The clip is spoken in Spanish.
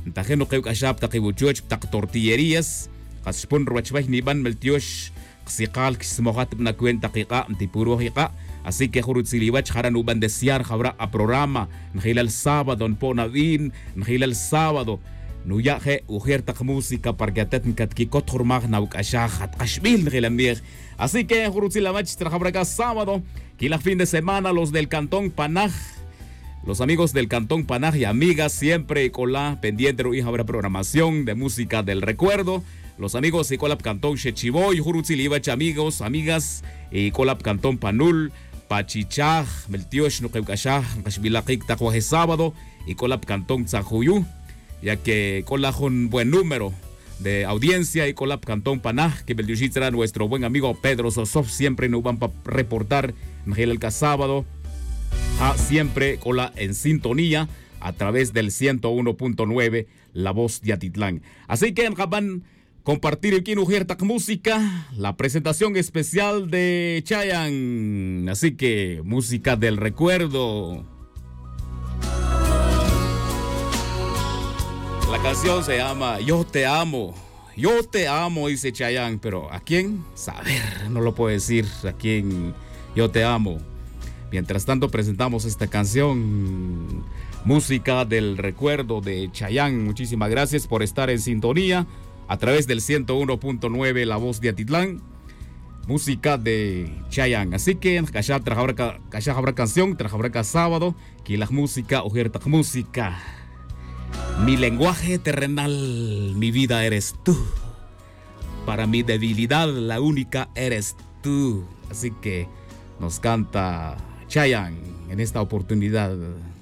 Tajeno que kashap takibuchoch tak tortillerías. Kaspon ruachbay niban meltiosh. Xikal kismohat na cuenta kika antipuro hika. Así que Jurutziliwach haranuban desear habrá a programa. Ngilal sábado po nadin. Ngilal sábado. Nuyaje ujertak música para que atetnkat kikot hurmag na ukashahat kashbil ngilamir. Así que Jurutzilawach trajabraga sábado. Kila fin de semana los del Cantón Panaj. Los amigos del Cantón Panaj y amigas siempre con la pendiente y habrá programación de música del recuerdo. Los amigos y Colap Cantón Chechiboy, Jurutzilibach, amigos, amigas y Colap Cantón Panul, Pachichaj, Meltiosh, Nukeukashaj, Kashbilakik, Tacuaje Sábado y Colap Cantón Tzajuyú, ya que Colaj un buen número de audiencia y Colap Cantón Panaj, que Beldiushitra, nuestro buen amigo Pedro Sosov, siempre nos van a reportar en el sábado. Siempre cola en sintonía a través del 101.9 La Voz de Atitlán. Así que van compartir aquí en Ujertak Música la presentación especial de Chayanne. Así que música del recuerdo. La canción se llama Yo te amo. Yo te amo, dice Chayanne, pero ¿a quién? Saber, no lo puedo decir a quién yo te amo. Mientras tanto presentamos esta canción, música del recuerdo de Chayanne. Muchísimas gracias por estar en sintonía a través del 101.9 La Voz de Atitlán. Música de Chayanne. Así que Kashab habrá canción, habrá sábado, que la música, ojerta música. Mi lenguaje terrenal, mi vida eres tú. Para mi debilidad, la única eres tú. Así que nos canta Chayanne en esta oportunidad.